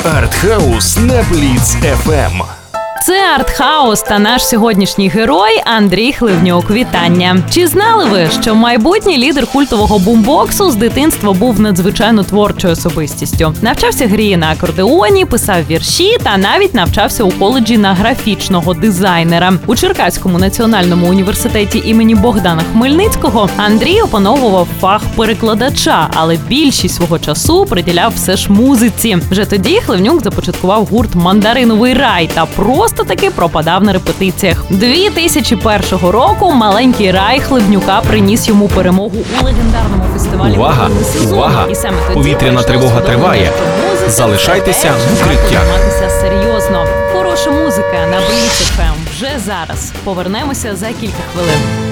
Артхаус на Бліц ФМ. Це Артхаус та наш сьогоднішній герой Андрій Хливнюк. Вітання! Чи знали ви, що майбутній лідер культового бумбоксу з дитинства був надзвичайно творчою особистістю? Навчався грі на акордеоні, писав вірші та навіть навчався у коледжі на графічного дизайнера. У Черкаському національному університеті імені Богдана Хмельницького Андрій опановував фах перекладача, але більшість свого часу приділяв все ж музиці. Вже тоді Хливнюк започаткував гурт «Мандариновий рай» та просто таки пропадав на репетиціях. 2001 року маленький рай Хливнюка приніс йому перемогу у легендарному фестивалі. Увага! Увага! Повітряна тривога триває. Залишайтеся в укриттях. Серйозно. Хороша музика на Бліц ФМ вже зараз. Повернемося за кілька хвилин.